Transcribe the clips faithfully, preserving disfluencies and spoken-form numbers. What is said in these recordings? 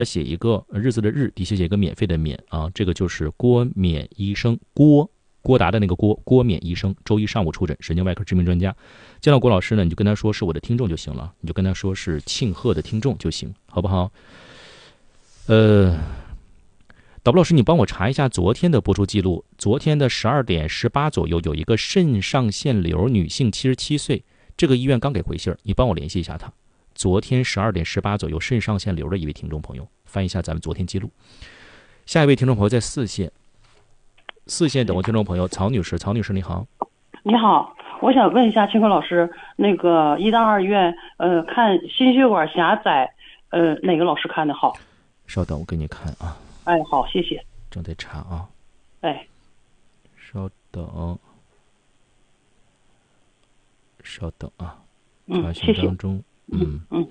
写一个日字的日，底下写一个免费的免啊，这个就是郭冕医生，郭郭达的那个郭，郭冕医生，周一上午出诊，神经外科知名专家。见到郭老师呢，你就跟他说是我的听众就行了，你就跟他说是庆贺的听众就行，好不好？呃，导播老师，你帮我查一下昨天的播出记录。昨天的十二点十八左右，有一个肾上腺瘤女性，七十七岁，这个医院刚给回信儿，你帮我联系一下她。昨天十二点十八左右，肾上腺瘤的一位听众朋友，翻一下咱们昨天记录。下一位听众朋友在四线，四线等候听众朋友曹女士，曹女士你好。 你好，我想问一下清科老师，那个医大二院呃看心血管狭窄，呃哪个老师看的好？ 稍等，我给你看啊。 哎，好，谢谢。 正在查啊。 哎， 稍等，稍等啊。 嗯， 查询当中。嗯嗯，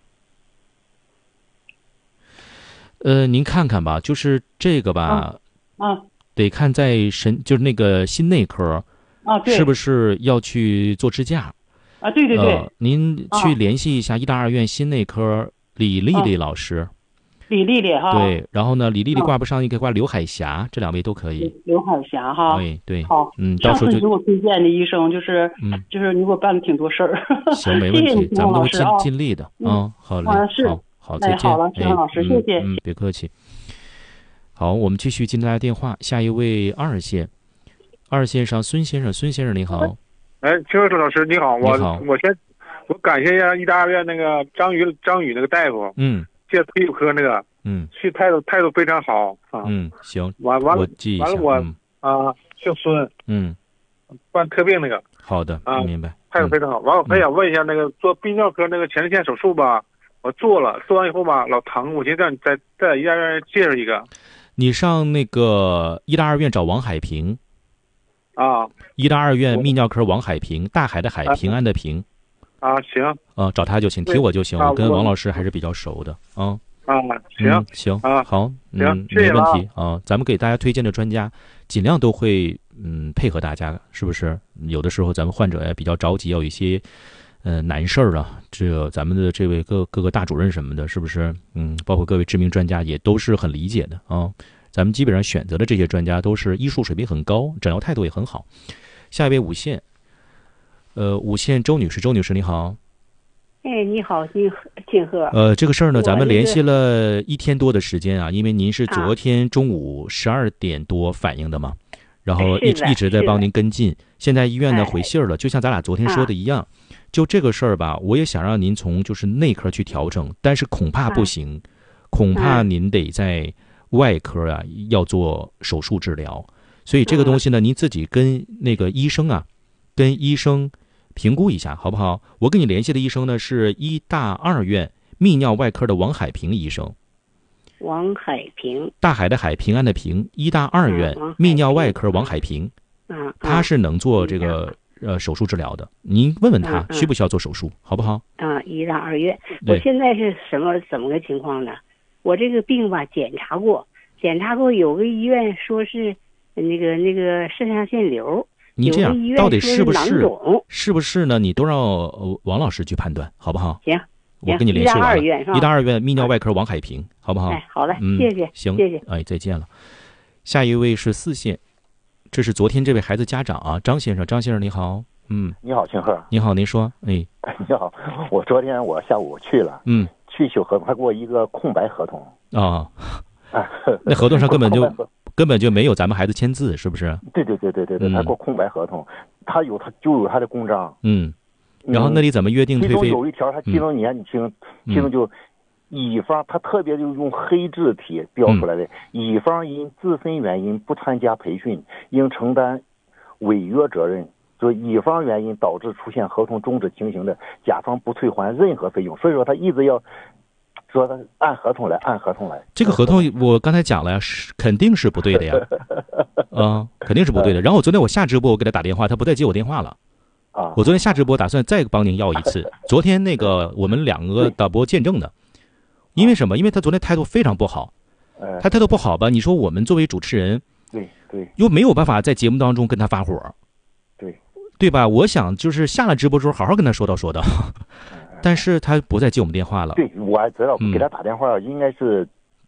呃，您看看吧，就是这个吧， 啊，啊得看在神，就是那个心内科， 啊，对， 是不是要去做支架？ 啊，对对对， 呃、您去联系一下医大二院心内科李丽丽老师。 啊、李丽丽哈。 对，然后呢，李丽丽挂不上，你可以挂刘海霞，这两位都可以。 刘海霞哈。 对对。 好， 嗯，到时候就上次你给我推荐的医生，就是， 嗯， 就是你给我办了挺多事儿。 行，没问题，咱们都会尽尽力的。 嗯， 好嘞， 啊是， 好，好，再见。 好了，陈老师，谢谢。 嗯，别客气。好，我们继续接大家电话。下一位二线，二线上孙先生，孙先生你好。 哎，邱老师你好，我你好我先我感谢一下医大二院那个张宇张宇那个大夫， 嗯， 介皮肤科那个， 嗯， 去态度态度非常好啊。 嗯，行， 完完了我记一下。 完了我、 嗯、 啊，姓孙， 嗯， 患特病那个。 好的， 啊， 明白。 态度非常好。完、嗯，我还想问一下，那个做泌尿科那个前列腺手术吧，我做了，做完以后吧老疼，我寻思让你再在医大二院介绍一个。 你上那个医大二院找王海平。 啊， 医大二院泌尿科王海平，大海的海，平安的平。 啊，行。 啊，找他就行，提我就行。我跟王老师还是比较熟的啊。 啊，行、 嗯、行啊， 好， 行， 嗯，没问题啊。咱们给大家推荐的专家，尽量都会嗯配合大家，是不是？有的时候咱们患者呀比较着急，要有一些呃难事儿啊。这咱们的这位各各个大主任什么的，是不是？嗯，包括各位知名专家也都是很理解的啊。咱们基本上选择的这些专家都是医术水平很高，诊疗态度也很好。下一位五线，呃，五线周女士，周女士你好。 哎，你好，金庆贺。 呃，这个事儿呢，咱们联系了一天多的时间啊，因为您是昨天中午十二点多反映的嘛，啊、然后一直一直在帮您跟进。现在医院呢回信了，就像咱俩昨天说的一样，啊、就这个事儿吧，我也想让您从就是内科去调整，但是恐怕不行，啊、恐怕您得在外科啊要做手术治疗，所以这个东西呢，您自己跟那个医生啊，跟医生评估一下好不好？我跟你联系的医生呢是医大二院泌尿外科的王海平医生。 王海平， 大海的海，平安的平，医大二院泌尿外科王海平， 嗯， 他是能做这个呃手术治疗的，您问问他需不需要做手术，好不好？ 啊，医大二院，我现在是什么怎么个情况呢？我这个病吧，检查过，检查过，有个医院说是那个那个肾上腺瘤。 你这样到底是不是是不是呢？你都让、呃、王老师去判断，好不好？ 行， 我跟你联系完了。 医大二院是吧？ 医大二院泌尿外科王海平，好不好？ 哎，好嘞， 嗯， 谢谢， 行， 谢谢， 哎，再见了。下一位是四线，这是昨天这位孩子家长啊，张先生，张先生你好，嗯， 你好，庆贺， 你好，您说，哎， 你好，我昨天我下午去了， 嗯， 去修合同，他给我一个空白合同啊，那合同上根本就。根本就没有咱们孩子签字，是不是？ 对对对对对对，他给我空白合同，他有他就有他的公章。 嗯，然后那里怎么约定退费？ 其中有一条，他其中你看，你听，其中就乙方他特别就用黑字体标出来的，乙方因自身原因不参加培训，应承担违约责任。所以乙方原因导致出现合同终止情形的，甲方不退还任何费用。所以说他一直要。说的按合同来，按合同来。 这个合同我刚才讲了呀，是肯定是不对的呀，啊、呃，肯定是不对的。然后我昨天我下直播，我给他打电话，他不再接我电话了。 啊， 我昨天下直播打算再帮您要一次。昨天那个我们两个导播见证的，因为什么？因为他昨天态度非常不好。他态度不好吧？你说我们作为主持人， 对对， 又没有办法在节目当中跟他发火， 对对吧？我想就是下了直播之后好好跟他说道说道。但是他不再接我们电话了。 对，我还知道，给他打电话、嗯、应该是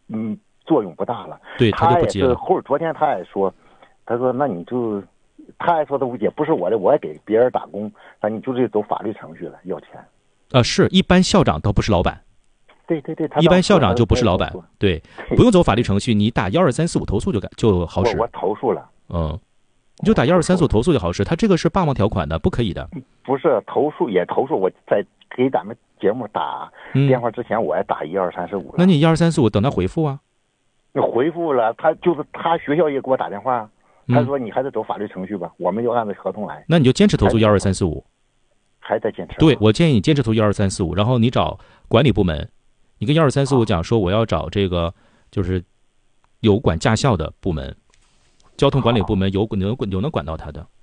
嗯作用不大了。 对，他就不接了。 后昨天他也说，他说那你就，他还说的也不是我的，我也给别人打工，那你就得走法律程序了，要钱。 啊，是一般校长都不是老板。 对对对， 一般校长就不是老板，对，不用走法律程序，你打幺二三四五投诉就改就好使。 我我投诉了， 嗯，你就打幺二三四五投诉就好使。他这个是霸王条款的，不可以的。 不是投诉也投诉，我在给咱们节目打电话之前，我还打一二三四五。 那你一二三四五等他回复啊？ 那回复了，他就是他学校也给我打电话，他说你还得走法律程序吧，我们就按照合同来。 那你就坚持投诉一二三四五， 还在坚持。 对，我建议你坚持投诉一二三四五，然后你找管理部门。你跟幺二三四五讲说，我要找这个就是有管驾校的部门，交通管理部门有有有能管到他的。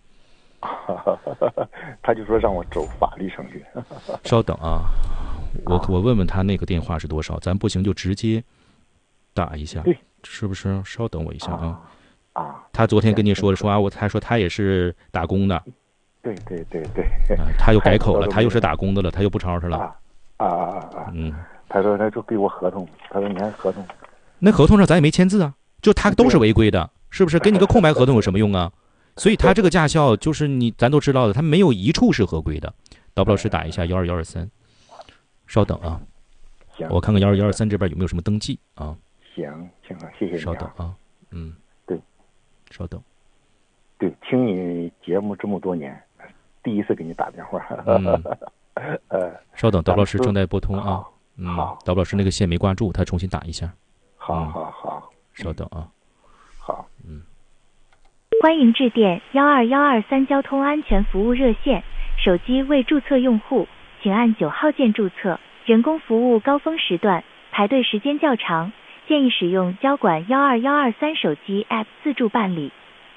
他就说让我走法律程序。 稍等啊，我我问问他那个电话是多少，咱不行就直接打一下，是不是？稍等我一下啊。 啊。 他昨天跟你说说啊，我他说他也是打工的。 对对对对。 啊、他又改口了，他又是打工的了，他又不吵吵了。 啊啊啊啊！ 嗯。 他说：“他就给我合同。”他说：“你看合同， 那合同上咱也没签字啊，就他都是违规的，是不是？给你个空白合同有什么用啊？所以他这个驾校就是你，咱都知道的，他没有一处是合规的。导播老师打一下幺二幺二三，稍等啊， 行， 我看看幺二幺二三这边有没有什么登记啊？ 行，行，谢谢你、啊。 稍等啊，嗯， 对， 稍等。 对，听你节目这么多年，第一次给你打电话。 嗯， 呃， 稍等，导播老师正在拨通啊。”嗯，导播老师那个线没挂住，他重新打一下。 好好好， 稍等啊。 好， 嗯。 欢迎致电幺二幺二三交通安全服务热线，手机未注册用户，请按九号键注册。人工服务高峰时段排队时间较长，建议使用交管幺二幺二三手机 App 自助办理。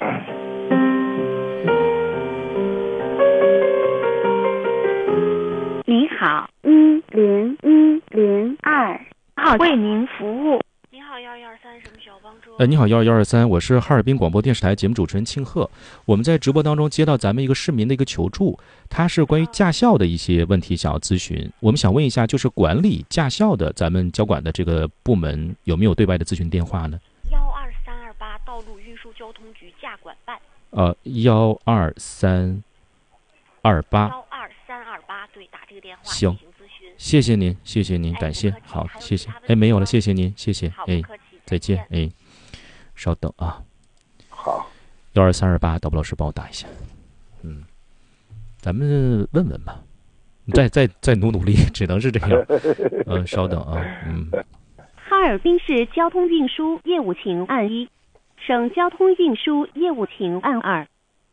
您好，一零一零二号为您服务。 你好，幺二幺二三，什么需要帮助？ 呃，你好，幺二幺二三，我是哈尔滨广播电视台节目主持人庆贺。我们在直播当中接到咱们一个市民的一个求助，他是关于驾校的一些问题想要咨询。我们想问一下，就是管理驾校的咱们交管的这个部门有没有对外的咨询电话呢？ 幺二三二八道路运输交通局驾管办。 呃，幺二三二八。 幺二三二八，对，打这个电话行。 进行咨询。 谢谢您，谢谢您，感谢。好，谢谢。哎，没有了，谢谢您，谢谢。哎，再见。哎，稍等啊。 好。 幺二三二八，导播老师帮我打一下。嗯，咱们问问吧，再再再努努力，只能是这样。嗯、呃，稍等啊。嗯。 哈尔滨市交通运输业务请按一，省交通运输业务请按二。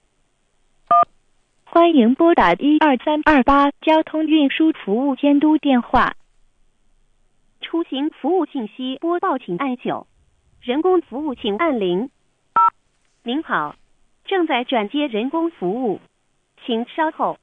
欢迎拨打一二三二八交通运输服务监督电话。 出行服务信息播报请按九，人工服务请按零。您好，正在转接人工服务，请稍后。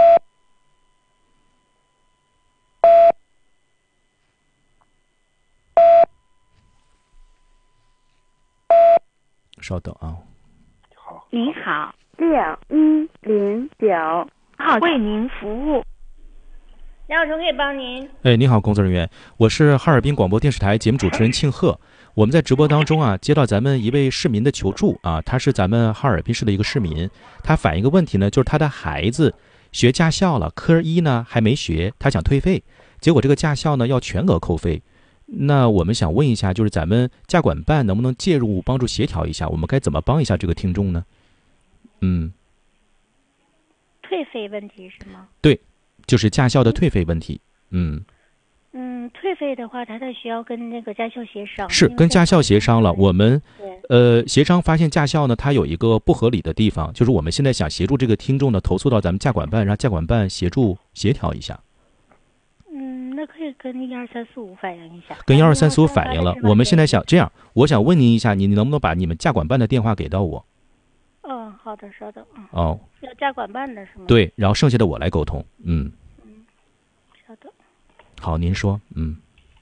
稍等啊。 好。 你好。六一零九号为您服务。 梁小成可以帮您。 哎，你好，工作人员，我是哈尔滨广播电视台节目主持人庆贺。我们在直播当中啊，接到咱们一位市民的求助啊，他是咱们哈尔滨市的一个市民，他反映一个问题呢，就是他的孩子学驾校了，科一呢还没学，他想退费，结果这个驾校呢要全额扣费。那我们想问一下，就是咱们驾管办能不能介入帮助协调一下，我们该怎么帮一下这个听众呢？嗯， 退费问题是吗？ 对，就是驾校的退费问题。嗯嗯，退费的话，他得需要跟那个驾校协商。 是跟驾校协商了，我们呃协商发现驾校呢，它有一个不合理的地方，就是我们现在想协助这个听众呢投诉到咱们驾管办，让驾管办协助协调一下。 嗯，那可以跟一二三四五反映一下。 跟幺二三四五反映了，我们现在想这样，我想问您一下，你能不能把你们驾管办的电话给到我？ 嗯，好的，稍等啊。 哦， 要驾管办的是吗？ 对，然后剩下的我来沟通。嗯。 嗯，稍等。 好，您说。嗯。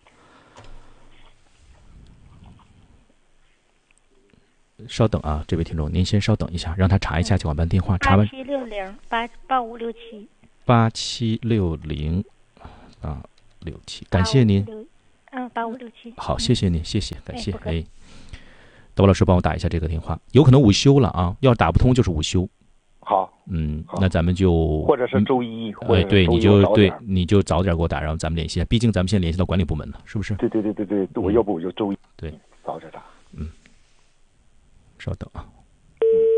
稍等啊，这位听众，您先稍等一下，让他查一下驾管办电话。查完。 八七六零八八五六七。 八七六零啊六七，感谢您。 嗯， 八五六七。 好，谢谢你，谢谢，感谢。 哎， 哎，德宝老师帮我打一下这个电话，有可能午休了啊，要是打不通就是午休。 好， 嗯，那咱们就或者是周一， 哎，对，你就对，你就早点给我打，然后咱们联系。毕竟咱们现在联系到管理部门了，是不是？ 对对对对对，我要不我就周一对早点打。 嗯，稍等啊。